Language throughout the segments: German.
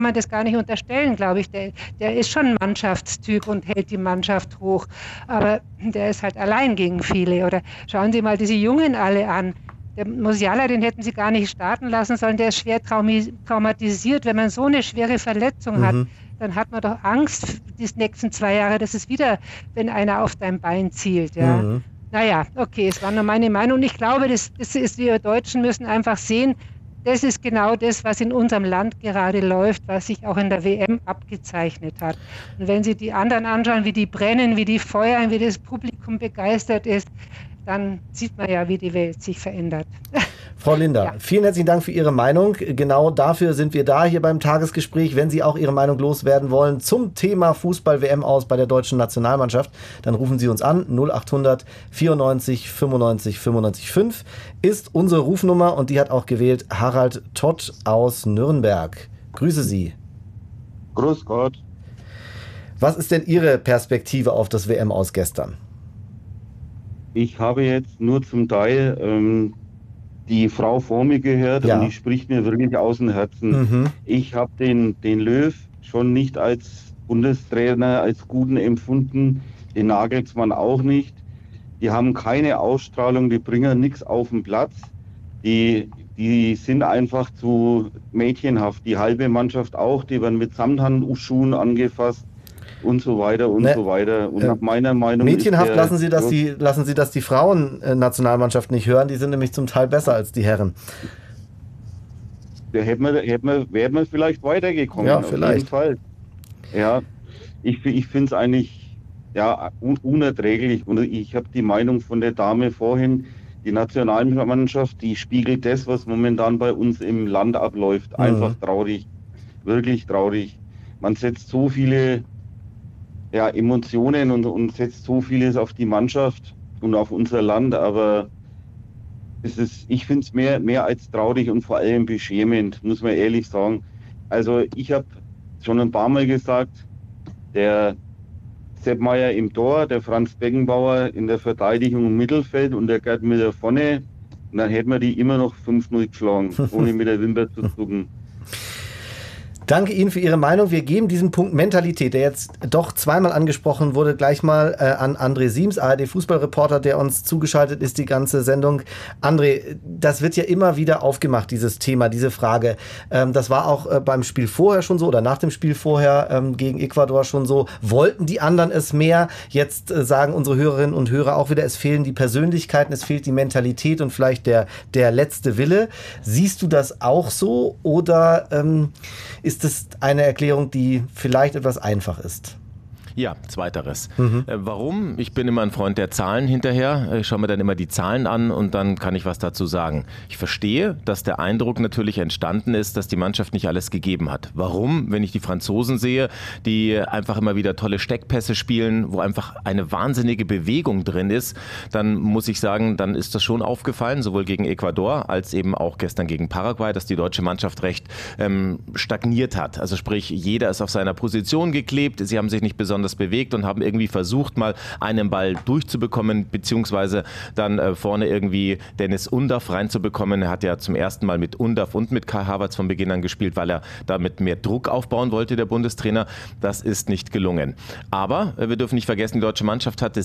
man das gar nicht unterstellen, glaube ich. Der ist schon ein Mannschaftstyp und hält die Mannschaft hoch. Aber der ist halt allein gegen viele. Oder schauen Sie mal diese Jungen alle an. Der Musiala, den hätten Sie gar nicht starten lassen sollen. Der ist schwer traumatisiert. Wenn man so eine schwere Verletzung hat, dann hat man doch Angst, die nächsten 2 Jahre, dass es wieder, wenn einer auf dein Bein zielt. Ja. Naja, okay, es war nur meine Meinung. Und ich glaube, wir Deutschen müssen einfach sehen, das ist genau das, was in unserem Land gerade läuft, was sich auch in der WM abgezeichnet hat. Und wenn Sie die anderen anschauen, wie die brennen, wie die feuern, wie das Publikum begeistert ist, dann sieht man ja, wie die Welt sich verändert. Frau Linder, vielen herzlichen Dank für Ihre Meinung. Genau dafür sind wir da hier beim Tagesgespräch. Wenn Sie auch Ihre Meinung loswerden wollen zum Thema Fußball-WM aus bei der deutschen Nationalmannschaft, dann rufen Sie uns an. 0800 94 95 95 5 ist unsere Rufnummer und die hat auch gewählt Harald Todt aus Nürnberg. Grüße Sie. Grüß Gott. Was ist denn Ihre Perspektive auf das WM aus gestern? Ich habe jetzt nur zum Teil die Frau vor mir gehört und die spricht mir wirklich aus dem Herzen. Ich habe den Löw schon nicht als Bundestrainer, als guten empfunden, den Nagelsmann auch nicht. Die haben keine Ausstrahlung, die bringen nichts auf den Platz. Die sind einfach zu mädchenhaft. Die halbe Mannschaft auch, die werden mit Samthandschuhen angefasst und so weiter und so weiter. Und nach meiner Meinung mädchenhaft lassen Sie das die Frauen-Nationalmannschaft nicht hören. Die sind nämlich zum Teil besser als die Herren. Da wäre man vielleicht weitergekommen. Ja, auf vielleicht. jeden Fall. Ja, ich finde es eigentlich unerträglich. Und ich habe die Meinung von der Dame vorhin, die Nationalmannschaft, die spiegelt das, was momentan bei uns im Land abläuft. Einfach traurig. Wirklich traurig. Man setzt so viele Emotionen und setzt so vieles auf die Mannschaft und auf unser Land, aber ich finde es mehr als traurig und vor allem beschämend, muss man ehrlich sagen. Also ich habe schon ein paar Mal gesagt, der Sepp Maier im Tor, der Franz Beckenbauer in der Verteidigung im Mittelfeld und der Gerd Müller vorne, und dann hätten wir die immer noch 5-0 geschlagen, ohne mit der Wimper zu zucken. Danke Ihnen für Ihre Meinung. Wir geben diesen Punkt Mentalität, der jetzt doch zweimal angesprochen wurde, gleich mal an André Siems, ARD-Fußballreporter, der uns zugeschaltet ist, die ganze Sendung. André, das wird ja immer wieder aufgemacht, dieses Thema, diese Frage. Das war auch beim Spiel vorher schon so oder nach dem Spiel vorher gegen Ecuador schon so. Wollten die anderen es mehr? Jetzt sagen unsere Hörerinnen und Hörer auch wieder, es fehlen die Persönlichkeiten, es fehlt die Mentalität und vielleicht der letzte Wille. Siehst du das auch so oder ist das eine Erklärung, die vielleicht etwas einfach ist? Ja, zweiteres. Warum? Ich bin immer ein Freund der Zahlen hinterher. Ich schaue mir dann immer die Zahlen an und dann kann ich was dazu sagen. Ich verstehe, dass der Eindruck natürlich entstanden ist, dass die Mannschaft nicht alles gegeben hat. Warum? Wenn ich die Franzosen sehe, die einfach immer wieder tolle Steckpässe spielen, wo einfach eine wahnsinnige Bewegung drin ist, dann muss ich sagen, dann ist das schon aufgefallen, sowohl gegen Ecuador als eben auch gestern gegen Paraguay, dass die deutsche Mannschaft recht stagniert hat. Also sprich, jeder ist auf seiner Position geklebt, sie haben sich nicht besonders bewegt und haben irgendwie versucht, mal einen Ball durchzubekommen, beziehungsweise dann vorne irgendwie Dennis Undav reinzubekommen. Er hat ja zum ersten Mal mit Undav und mit Kai Havertz von Beginn an gespielt, weil er damit mehr Druck aufbauen wollte, der Bundestrainer. Das ist nicht gelungen. Aber wir dürfen nicht vergessen, die deutsche Mannschaft hatte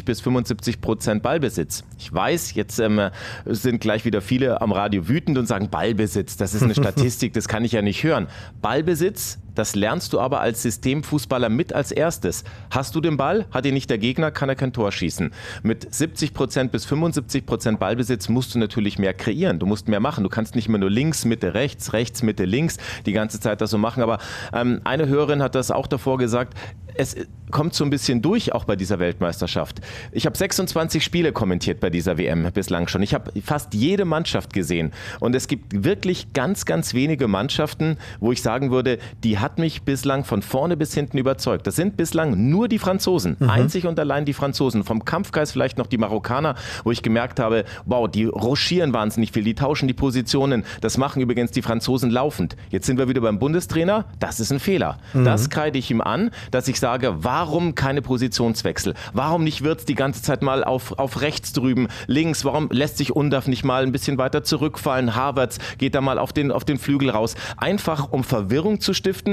70-75% Ballbesitz. Ich weiß, jetzt sind gleich wieder viele am Radio wütend und sagen, Ballbesitz, das ist eine Statistik, das kann ich ja nicht hören. Ballbesitz, das lernst du aber als Systemfußballer mit als erstes. Hast du den Ball, hat ihn nicht der Gegner, kann er kein Tor schießen. Mit 70% bis 75% Ballbesitz musst du natürlich mehr kreieren. Du musst mehr machen. Du kannst nicht immer nur links, Mitte, rechts, rechts, Mitte, links die ganze Zeit das so machen. Aber eine Hörerin hat das auch davor gesagt, es kommt so ein bisschen durch, auch bei dieser Weltmeisterschaft. Ich habe 26 Spiele kommentiert bei dieser WM bislang schon. Ich habe fast jede Mannschaft gesehen. Und es gibt wirklich ganz, ganz wenige Mannschaften, wo ich sagen würde, die hat mich bislang von vorne bis hinten überzeugt. Das sind bislang nur die Franzosen. Einzig und allein die Franzosen. Vom Kampfgeist vielleicht noch die Marokkaner, wo ich gemerkt habe, wow, die rochieren wahnsinnig viel, die tauschen die Positionen. Das machen übrigens die Franzosen laufend. Jetzt sind wir wieder beim Bundestrainer. Das ist ein Fehler. Das kreide ich ihm an, dass ich sage, warum keine Positionswechsel? Warum nicht Wirtz die ganze Zeit mal auf rechts drüben, links? Warum lässt sich Undav nicht mal ein bisschen weiter zurückfallen? Havertz geht da mal auf den Flügel raus. Einfach um Verwirrung zu stiften.